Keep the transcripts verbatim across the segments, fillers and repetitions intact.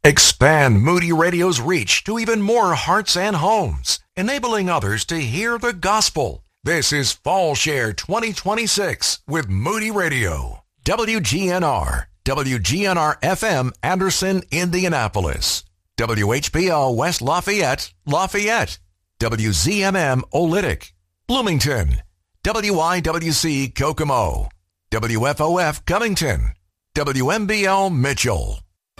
Expand Moody Radio's reach to even more hearts and homes, enabling others to hear the gospel. This is Fall Share twenty twenty-six with Moody Radio. W G N R, W G N R F M, Anderson, Indianapolis. W H P L West Lafayette, Lafayette. W Z M M Olytic, Bloomington. W I W C Kokomo. W F O F Covington. W M B L Mitchell.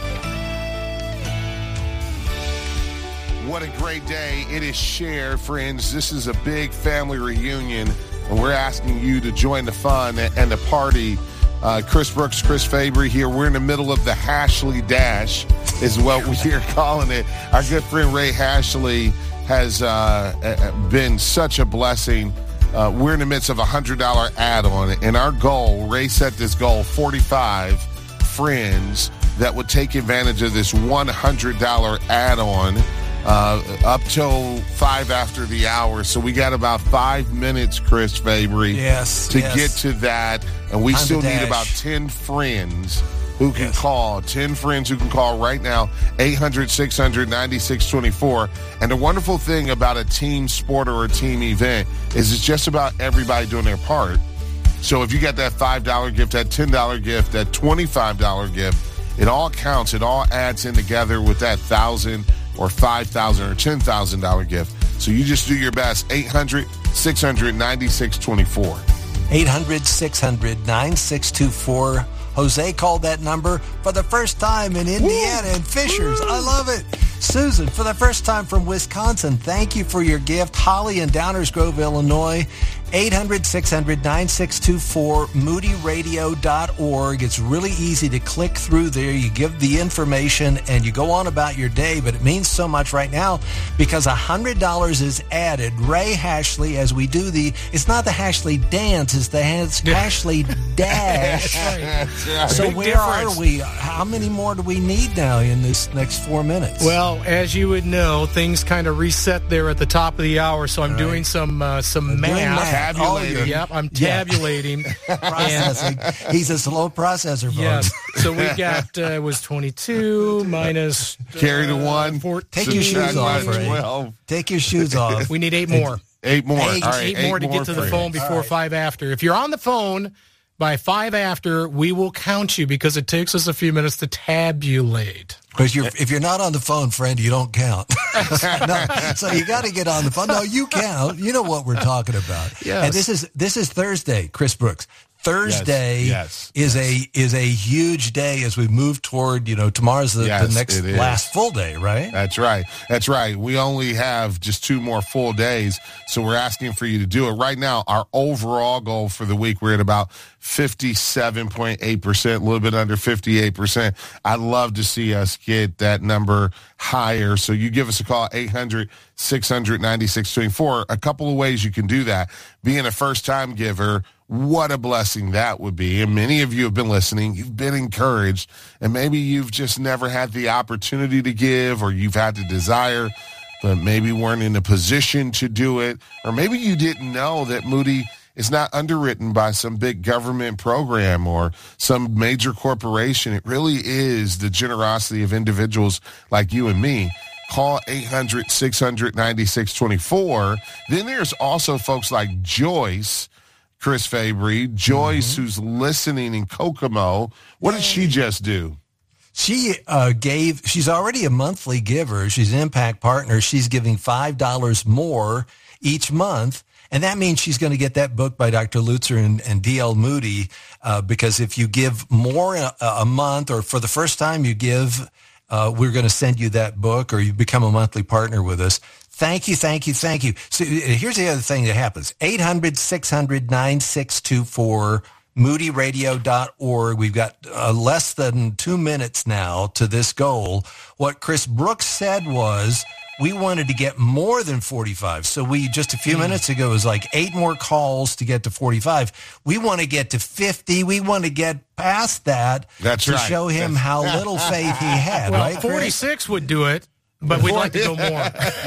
What a great day. It is Share, friends. This is a big family reunion, and we're asking you to join the fun and the party. Uh, Chris Brooks, Chris Fabry here. We're in the middle of the Hashley Dash is what we are calling it. Our good friend Ray Hashley has uh, been such a blessing. Uh, we're in the midst of a one hundred dollars add-on, and our goal, Ray set this goal, forty-five friends that would take advantage of this one hundred dollars add-on uh, up till five after the hour. So we got about five minutes, Chris Fabry, yes, to yes. get to that, and we Time still to need dash. about ten friends who can Yes. call, ten friends who can call right now, eight hundred, six hundred, ninety-six twenty-four. And the wonderful thing about a team sport or a team event is it's just about everybody doing their part. So if you got that five dollars gift, that ten dollars gift, that twenty-five dollars gift, it all counts. It all adds in together with that one thousand dollars or five thousand dollars or ten thousand dollars gift. So you just do your best, eight hundred, six hundred, ninety-six twenty-four. eight hundred, six hundred, nine six two four. Jose called that number for the first time in Indiana and Fishers. I love it. Susan, for the first time from Wisconsin, thank you for your gift. Holly in Downers Grove, Illinois. eight hundred, six hundred, nine six two four, moody radio dot org. It's really easy to click through there. You give the information and you go on about your day, but it means so much right now because one hundred dollars is added. Ray Hashley, as we do the, it's not the Hashley dance, it's the Has- Hashley dash. That's right. So Big where difference. are we? How many more do we need now in this next four minutes? Well, as you would know, things kind of reset there at the top of the hour, so I'm Right. doing some uh, some Doing math. math. Oh, you're- Yep, I'm Yeah. tabulating. processing. He's a slow processor, folks. Yes. So we got uh, it was twenty-two minus uh, Carry the one. fourteen. Take your shoes off, Subtract Ray. twelve. Take your shoes off. We need eight more. Eight more. Eight. All right, eight, more to get to the friends. phone before All right. five after. If you're on the phone by five after, we will count you because it takes us a few minutes to tabulate. Because you're, if you're not on the phone, friend, you don't count. No, so you got to get on the phone. No, you count. You know what we're talking about. Yes. And this is this is Thursday, Chris Brooks. Thursday Yes, is a is a huge day as we move toward, you know, tomorrow's the, Yes, the next it is. last full day, right? That's right. That's right. We only have just two more full days, so we're asking for you to do it. Right now, our overall goal for the week, we're at about fifty-seven point eight percent, a little bit under fifty-eight percent. I'd love to see us get that number higher. So you give us a call, eight hundred, six hundred, ninety-six twenty-four. A couple of ways you can do that. Being a first-time giver, what a blessing that would be. And many of you have been listening. You've been encouraged. And maybe you've just never had the opportunity to give, or you've had the desire, but maybe weren't in a position to do it. Or maybe you didn't know that Moody is not underwritten by some big government program or some major corporation. It really is the generosity of individuals like you and me. Call eight hundred, six hundred, ninety-six twenty-four. Then there's also folks like Joyce, Chris Fabry, Joyce, Mm-hmm. who's listening in Kokomo. What did she just do? She uh, gave, she's already a monthly giver. She's an impact partner. She's giving five dollars more each month. And that means she's going to get that book by Doctor Lutzer and, and D L Moody, uh, because if you give more a, a month, or for the first time you give, uh, we're going to send you that book, or you become a monthly partner with us. Thank you, thank you, thank you. So here's the other thing that happens. eight hundred, six hundred, nine six two four, moody radio dot org. We've got uh, less than two minutes now to this goal. What Chris Brooks said was we wanted to get more than forty-five. So we, just a few minutes ago, it was like eight more calls to get to forty-five. We want to get to fifty. We want to get past that. That's to right. show him That's- how little faith he had, Well, right, Chris? forty-six would do it, but we'd like to go more.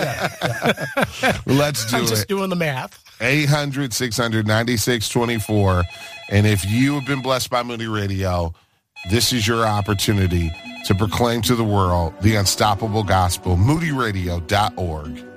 Let's do I'm it. just doing the math. eight hundred, six hundred, ninety-six twenty-four. And if you have been blessed by Moody Radio, this is your opportunity to proclaim to the world the unstoppable gospel. moody radio dot org.